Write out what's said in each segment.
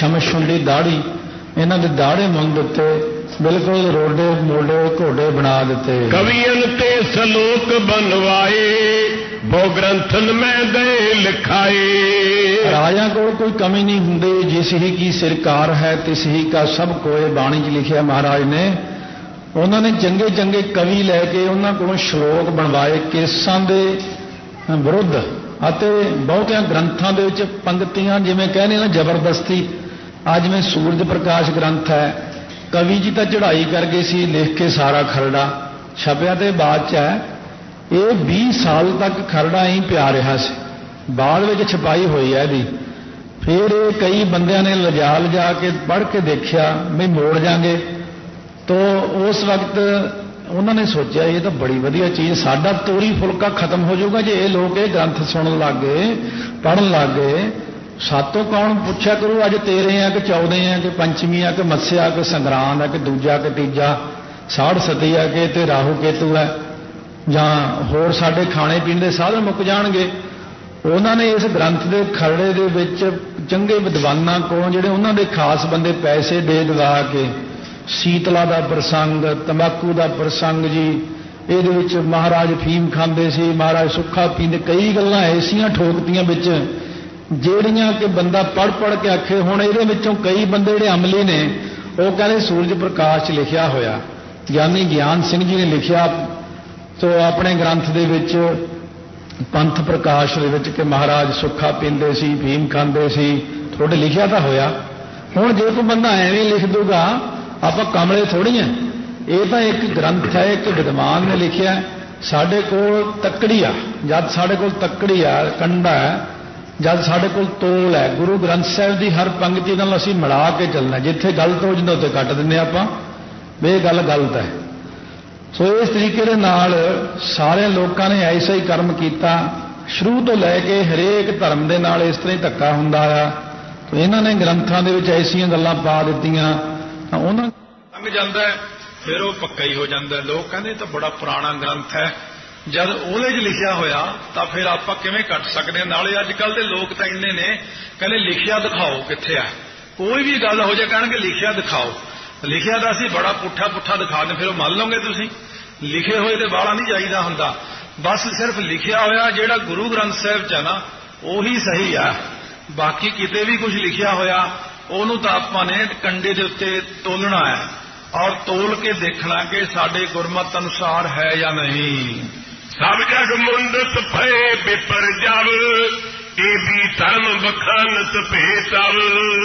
ਸ਼ਮਸ਼ੁੰਡੀ ਦਾੜੀ, ਇਹਨਾਂ ਦੇ ਦਾੜੇ ਮੁੰਨ ਦਿੱਤੇ, ਬਿਲਕੁਲ ਰੋਡੇ ਮੋਢੇ ਘੋੜੇ ਬਣਾ ਦਿੱਤੇ। ਕਵੀਆਂ ਤੇ ਸਲੋਕ ਬਣਵਾਏ, ਬਹੁ ਗ੍ਰੰਥਨ ਮੈਂ ਦੇ ਲਿਖਾਏ। ਰਾਜਿਆਂ ਕੋਲ ਕੋਈ ਕਮੀ ਨਹੀਂ ਹੁੰਦੀ, ਜਿਸ ਹੀ ਕੀ ਸਰਕਾਰ ਹੈ ਤਿਸ ਹੀ ਕਾ ਸਭ ਕੋਏ, ਬਾਣੀ 'ਚ ਲਿਖਿਆ ਮਹਾਰਾਜ ਨੇ। ਉਹਨਾਂ ਨੇ ਚੰਗੇ ਚੰਗੇ ਕਵੀ ਲੈ ਕੇ ਉਹਨਾਂ ਕੋਲੋਂ ਸ਼ਲੋਕ ਬਣਵਾਏ ਕੇਸਾਂ ਦੇ ਵਿਰੁੱਧ, ਅਤੇ ਬਹੁਤਿਆਂ ਗ੍ਰੰਥਾਂ ਦੇ ਵਿੱਚ ਪੰਕਤੀਆਂ ਜਿਵੇਂ ਕਹਿੰਦੇ ਨਾ ਜ਼ਬਰਦਸਤੀ। ਅੱਜ ਜਿਵੇਂ ਸੂਰਜ ਪ੍ਰਕਾਸ਼ ਗ੍ਰੰਥ ਹੈ, ਕਵੀ ਜੀ ਤਾਂ ਚੜ੍ਹਾਈ ਕਰ ਗਏ ਸੀ, ਲਿਖ ਕੇ ਸਾਰਾ ਖਰੜਾ ਛਪਿਆ ਤੇ ਬਾਅਦ 'ਚ ਹੈ। ਇਹ 20 ਸਾਲ ਤੱਕ ਖਰੜਾ ਹੀ ਪਿਆ ਰਿਹਾ ਸੀ, ਬਾਅਦ ਵਿੱਚ ਛਪਾਈ ਹੋਈ ਹੈ ਇਹਦੀ। ਫਿਰ ਇਹ ਕਈ ਬੰਦਿਆਂ ਨੇ ਲਿਜਾ ਕੇ ਪੜ੍ਹ ਕੇ ਦੇਖਿਆ ਵੀ ਮੋੜ ਜਾਗੇ, ਤੋ ਉਸ ਵਕਤ ਉਹਨਾਂ ਨੇ ਸੋਚਿਆ ਇਹ ਤਾਂ ਬੜੀ ਵਧੀਆ ਚੀਜ਼, ਸਾਡਾ ਤੋਰੀ ਫੁਲਕਾ ਖਤਮ ਹੋ ਜਾਊਗਾ ਜੇ ਇਹ ਲੋਕ ਇਹ ਗ੍ਰੰਥ ਸੁਣਨ ਲੱਗ ਗਏ, ਪੜ੍ਹਨ ਲੱਗ ਗਏ। ਸਾਤੋਂ ਕੌਣ ਪੁੱਛਿਆ ਕਰੂ ਅੱਜ 13 ਆ ਕਿ 14 ਆ ਕਿ ਪੰਚਮੀ ਆ ਕਿ ਮੱਸਿਆ ਕਿ ਸੰਗਰਾਂਦ ਆ ਕਿ ਦੂਜਾ ਕਿ ਤੀਜਾ, ਸਾੜ ਸਤੀ ਆ ਕਿ ਤੇ ਰਾਹੂ ਕੇਤੂ ਹੈ, ਜਾਂ ਹੋਰ ਸਾਡੇ ਖਾਣੇ ਪੀਣ ਦੇ ਸਾਧਨ ਮੁੱਕ ਜਾਣਗੇ। ਉਹਨਾਂ ਨੇ ਇਸ ਗ੍ਰੰਥ ਦੇ ਖਰੜੇ ਦੇ ਵਿੱਚ ਚੰਗੇ ਵਿਦਵਾਨਾਂ ਕੋਲੋਂ, ਜਿਹੜੇ ਉਹਨਾਂ ਦੇ ਖਾਸ ਬੰਦੇ, ਪੈਸੇ ਦੇ ਦਵਾ ਕੇ ਸੀਤਲਾ ਦਾ ਪ੍ਰਸੰਗ, ਤੰਬਾਕੂ ਦਾ ਪ੍ਰਸੰਗ ਜੀ, ਇਹਦੇ ਵਿੱਚ ਮਹਾਰਾਜ ਫੀਮ ਖਾਂਦੇ ਸੀ, ਮਹਾਰਾਜ ਸੁੱਖਾ ਪੀਂਦੇ, ਕਈ ਗੱਲਾਂ ਐਸੀਆਂ ਠੋਕਤੀਆਂ ਵਿੱਚ ਜਿਹੜੀਆਂ ਕਿ ਬੰਦਾ ਪੜ੍ਹ ਕੇ ਆਖੇ। ਹੁਣ ਇਹਦੇ ਵਿੱਚੋਂ ਕਈ ਬੰਦੇ ਜਿਹੜੇ ਅਮਲੀ ਨੇ, ਉਹ ਕਹਿੰਦੇ ਸੂਰਜ ਪ੍ਰਕਾਸ਼ 'ਚ ਲਿਖਿਆ ਹੋਇਆ, ਗਿਆਨੀ ਗਿਆਨ ਸਿੰਘ ਜੀ ਨੇ ਲਿਖਿਆ ਤੋ ਆਪਣੇ ਗ੍ਰੰਥ ਦੇ ਵਿੱਚ ਪੰਥ ਪ੍ਰਕਾਸ਼ ਦੇ ਵਿੱਚ ਕਿ ਮਹਾਰਾਜ ਸੁੱਖਾ ਪੀਂਦੇ ਸੀ, ਫੀਮ ਖਾਂਦੇ ਸੀ, ਤੁਹਾਡੇ ਲਿਖਿਆ ਤਾਂ ਹੋਇਆ। ਹੁਣ ਜੇ ਕੋਈ ਬੰਦਾ ਐਵੇਂ ਲਿਖ ਦੂਗਾ, ਆਪਾਂ ਕਮਲੇ ਥੋੜ੍ਹੀ ਆ। ਇਹ ਤਾਂ ਇੱਕ ਗ੍ਰੰਥ ਹੈ, ਇੱਕ ਵਿਦਵਾਨ ਨੇ ਲਿਖਿਆ। ਸਾਡੇ ਕੋਲ ਤੱਕੜੀ ਆ, ਜਦ ਸਾਡੇ ਕੋਲ ਤੱਕੜੀ ਆ, ਕੰਡਾ ਹੈ, ਜਦ ਸਾਡੇ ਕੋਲ ਤੋਲ ਹੈ। ਗੁਰੂ ਗ੍ਰੰਥ ਸਾਹਿਬ ਦੀ ਹਰ ਪੰਕਤੀ ਨਾਲ ਅਸੀਂ ਮਿਲਾ ਕੇ ਚੱਲਣਾ, ਜਿੱਥੇ ਗਲਤ ਹੋ ਜਾਂਦਾ ਉੱਥੇ ਕੱਟ ਦਿੰਦੇ ਆਪਾਂ, ਇਹ ਗੱਲ ਗਲਤ ਹੈ। ਸੋ ਇਸ ਤਰੀਕੇ ਦੇ ਨਾਲ ਸਾਰੇ ਲੋਕਾਂ ਨੇ ਐਸਾ ਹੀ ਕਰਮ ਕੀਤਾ, ਸ਼ੁਰੂ ਤੋਂ ਲੈ ਕੇ ਹਰੇਕ ਧਰਮ ਦੇ ਨਾਲ ਇਸ ਤਰ੍ਹਾਂ ਹੀ ਧੱਕਾ ਹੁੰਦਾ ਆ। ਇਹਨਾਂ ਨੇ ਗ੍ਰੰਥਾਂ ਦੇ ਵਿੱਚ ਐਸੀਆਂ ਗੱਲਾਂ ਪਾ ਦਿੱਤੀਆਂ, ਤਾਂ ਉਹਨਾਂ ਲੰਘ ਜਾਂਦਾ, ਫਿਰ ਉਹ ਪੱਕਾ ਹੀ ਹੋ ਜਾਂਦਾ। ਲੋਕ ਕਹਿੰਦੇ ਤਾਂ ਬੜਾ ਪੁਰਾਣਾ ਗ੍ਰੰਥ ਹੈ, ਜਦ ਉਹਦੇ 'ਚ ਲਿਖਿਆ ਹੋਇਆ ਤਾਂ ਫਿਰ ਆਪਾਂ ਕਿਵੇਂ ਕੱਟ ਸਕਦੇ ਹਾਂ। ਨਾਲੇ ਅੱਜ ਕੱਲ੍ਹ ਦੇ ਲੋਕ ਤਾਂ ਇੰਨੇ ਨੇ, ਕਹਿੰਦੇ ਲਿਖਿਆ ਦਿਖਾਓ ਕਿੱਥੇ ਆ, ਕੋਈ ਵੀ ਗੱਲ ਹੋ ਜਾਏ ਕਹਿਣਗੇ ਲਿਖਿਆ ਦਿਖਾਓ। ਲਿਖਿਆ ਤਾਂ ਅਸੀਂ ਬੜਾ ਪੁੱਠਾ ਦਿਖਾ ਦਿੰਦੇ, ਫਿਰ ਉਹ ਮੰਨ ਲਓਗੇ ਤੁਸੀਂ। ਲਿਖੇ ਹੋਏ ਤੇ ਬਾਹਲਾ ਨਹੀਂ ਚਾਹੀਦਾ ਹੁੰਦਾ, ਬਸ ਸਿਰਫ ਲਿਖਿਆ ਹੋਇਆ ਜਿਹੜਾ ਗੁਰੂ ਗ੍ਰੰਥ ਸਾਹਿਬ 'ਚ ਹੈ ਨਾ, ਉਹੀ ਸਹੀ ਆ। ਬਾਕੀ ਕਿਤੇ ਵੀ ਕੁਝ ਲਿਖਿਆ ਹੋਇਆ, ਉਹਨੂੰ ਤਾਂ ਆਪਾਂ ਨੇ ਕੰਡੇ ਦੇ ਉੱਤੇ ਤੋਲਣਾ ਹੈ, ਔਰ ਤੋਲ ਕੇ ਦੇਖਣਾ ਕਿ ਸਾਡੇ ਗੁਰਮਤਿ ਅਨੁਸਾਰ ਹੈ ਜਾਂ ਨਹੀਂ। ਸਭ ਜਗ ਮੁੰਦਤ ਭਏ ਬਿਪਰ ਜਬ, ਇਹ ਵੀ ਧਰਮ ਬਖਾਨਤ ਭੇਤਵ।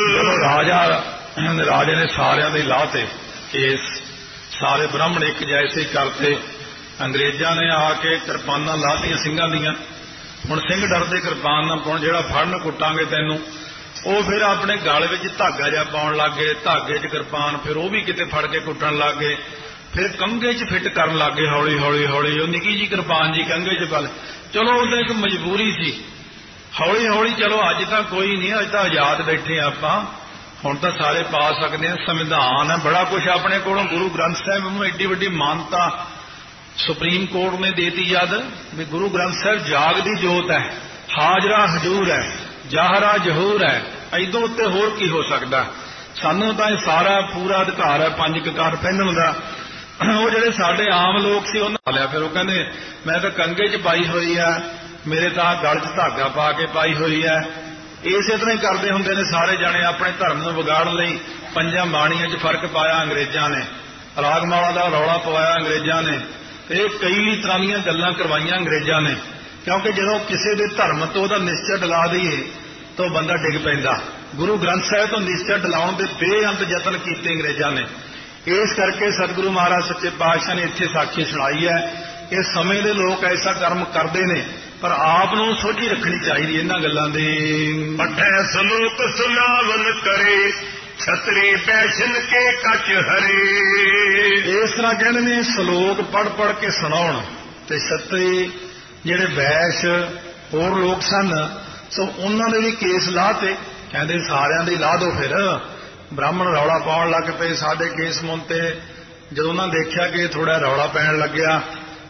ਰਾਜੇ ਨੇ ਸਾਰਿਆਂ ਦੇ ਲਾਹ ਤੇ ਕੇਸ, ਸਾਰੇ ਬ੍ਰਾਹਮਣ ਇੱਕ ਜੈਸੇ ਕਰਤੇ। ਅੰਗਰੇਜ਼ਾਂ ਨੇ ਆ ਕੇ ਕਿਰਪਾਨਾਂ ਲਾਹਤੀਆਂ ਸਿੰਘਾਂ ਦੀਆਂ। ਹੁਣ ਸਿੰਘ ਡਰਦੇ ਕਿਰਪਾਨ ਨਾ ਪਾਉਣ, ਜਿਹੜਾ ਫੜਨ ਕੁੱਟਾਂਗੇ ਤੈਨੂੰ। ਉਹ ਫਿਰ ਆਪਣੇ ਗਲ ਵਿੱਚ ਧਾਗਾ ਜਿਹਾ ਪਾਉਣ ਲੱਗ ਗਏ, ਧਾਗੇ 'ਚ ਕਿਰਪਾਨ, ਫਿਰ ਉਹ ਵੀ ਕਿਤੇ ਫੜ ਕੇ ਕੁੱਟਣ ਲੱਗ ਗਏ। ਫਿਰ ਕੰਘੇ 'ਚ ਫਿੱਟ ਕਰਨ ਲੱਗ ਗਏ ਹੌਲੀ ਹੌਲੀ। ਉਹ ਨਿੱਕੀ ਜੀ ਕਿਰਪਾਨ ਜੀ ਕੰਘੇ 'ਚ ਪਾ, ਚਲੋ ਉਹਦਾ ਇੱਕ ਮਜਬੂਰੀ ਸੀ। ਹੌਲੀ ਹੌਲੀ ਚਲੋ ਅੱਜ ਤਾਂ ਕੋਈ ਨਹੀਂ, ਅੱਜ ਤਾਂ ਆਜ਼ਾਦ ਬੈਠੇ ਆਪਾਂ, ਹੁਣ ਤਾਂ ਸਾਰੇ ਪਾ ਸਕਦੇ ਹਾਂ, ਸੰਵਿਧਾਨ ਹੈ, ਬੜਾ ਕੁਝ ਆਪਣੇ ਕੋਲੋਂ। ਗੁਰੂ ਗ੍ਰੰਥ ਸਾਹਿਬ ਨੂੰ ਐਡੀ ਵੱਡੀ ਮਾਨਤਾ ਸੁਪਰੀਮ ਕੋਰਟ ਨੇ ਦੇਤੀ ਜਦ ਵੀ ਗੁਰੂ ਗ੍ਰੰਥ ਸਾਹਿਬ ਜਾਗਦੀ ਜੋਤ ਹੈ, ਹਾਜ਼ਰਾ ਹਜ਼ੂਰ ਹੈ, ਜ਼ਾਹਰਾ ਜ਼ਹੂਰ ਹੈ। ਐਦੋਂ ਉੱਤੇ ਹੋਰ ਕੀ ਹੋ ਸਕਦਾ। ਸਾਨੂੰ ਤਾਂ ਇਹ ਸਾਰਾ ਪੂਰਾ ਅਧਿਕਾਰ ਹੈ ਪੰਜ ਕਕਾਰ ਪਹਿਨਣ ਦਾ। ਉਹ ਜਿਹੜੇ ਸਾਡੇ ਆਮ ਲੋਕ ਸੀ ਉਹਨਾਂ ਲਿਆ, ਫਿਰ ਉਹ ਕਹਿੰਦੇ ਮੈਂ ਤਾਂ ਕੰਘੇ 'ਚ ਪਾਈ ਹੋਈ ਆ, ਮੇਰੇ ਤਾਂ ਗਲ 'ਚ ਧਾਗਾ ਪਾ ਕੇ ਪਾਈ ਹੋਈ ਹੈ। ਇਸੇ ਤਰ੍ਹਾਂ ਹੀ ਕਰਦੇ ਹੁੰਦੇ ਨੇ ਸਾਰੇ ਜਾਣੇ ਆਪਣੇ ਧਰਮ ਨੂੰ ਵਿਗਾੜਨ ਲਈ। ਪੰਜਾਂ ਬਾਣੀਆਂ 'ਚ ਫਰਕ ਪਾਇਆ ਅੰਗਰੇਜ਼ਾਂ ਨੇ, ਰਾਗਮਾਲਾ ਦਾ ਰੌਲਾ ਪਵਾਇਆ ਅੰਗਰੇਜ਼ਾਂ ਨੇ, ਇਹ ਕਈ ਤਰ੍ਹਾਂ ਦੀਆਂ ਗੱਲਾਂ ਕਰਵਾਈਆਂ ਅੰਗਰੇਜ਼ਾਂ ਨੇ। ਕਿਉਂਕਿ ਜਦੋਂ ਕਿਸੇ ਦੇ ਧਰਮ ਤੋਂ ਉਹਦਾ ਨਿਸ਼ਚੈ ਡਲਾ ਦਈਏ ਤਾਂ ਬੰਦਾ ਡਿੱਗ ਪੈਂਦਾ। ਗੁਰੂ ਗ੍ਰੰਥ ਸਾਹਿਬ ਤੋਂ ਨਿਸ਼ਚੈ ਡਲਾਉਣ ਦੇ ਬੇਅੰਤ ਯਤਨ ਕੀਤੇ ਅੰਗਰੇਜ਼ਾਂ ਨੇ। ਇਸ ਕਰਕੇ ਸਤਿਗੁਰੂ ਮਹਾਰਾਜ ਸੱਚੇ ਪਾਤਸ਼ਾਹ ਨੇ ਇੱਥੇ ਸਾਖੀ ਸੁਣਾਈ ਹੈ ਕਿ ਸਮੇਂ ਦੇ ਲੋਕ ਐਸਾ ਕਰਮ ਕਰਦੇ ਨੇ, ਪਰ ਆਪ ਨੂੰ ਸੋਝੀ ਰੱਖਣੀ ਚਾਹੀਦੀ ਇਹਨਾਂ ਗੱਲਾਂ ਦੀ। ਪਠੈ ਸਲੋਕ ਸੁਨਾਵਨ ਕਰੇ, ਛਤਰੀ ਬੈਸ਼ਨ ਕੇ ਕੱਚ ਹਰੇ। ਇਸ ਤਰ੍ਹਾਂ ਕਹਿੰਦੇ ਨੇ ਸ਼ਲੋਕ ਪੜ੍ਹ ਕੇ ਸੁਣਾਉਣ। ਤੇ ਛਤਰੀ ਜਿਹੜੇ ਵੈਸ਼ ਹੋਰ ਲੋਕ ਸਨ, ਸੋ ਉਹਨਾਂ ਦੇ ਵੀ ਕੇਸ ਲਾਹ ਤੇ ਕਹਿੰਦੇ ਸਾਰਿਆਂ ਦੇ ਲਾਹ ਦੋ। ਫਿਰ ਬ੍ਰਾਹਮਣ ਰੌਲਾ ਪਾਉਣ ਲੱਗ ਪਏ, ਸਾਡੇ ਕੇਸ ਮੁੰਤੇ। ਜਦੋਂ ਉਹਨਾਂ ਦੇਖਿਆ ਕਿ ਥੋੜਾ ਰੌਲਾ ਪੈਣ ਲੱਗਿਆ,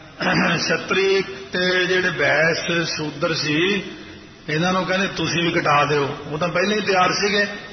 ਛਤਰੀ ਤੇ ਜਿਹੜੇ ਵੈਸ਼ ਸ਼ੂਦਰ ਸੀ ਇਹਨਾਂ ਨੂੰ ਕਹਿੰਦੇ ਤੁਸੀਂ ਵੀ ਕਟਾ ਦਿਓ। ਉਹ ਤਾਂ ਪਹਿਲਾਂ ਹੀ ਤਿਆਰ ਸੀਗੇ,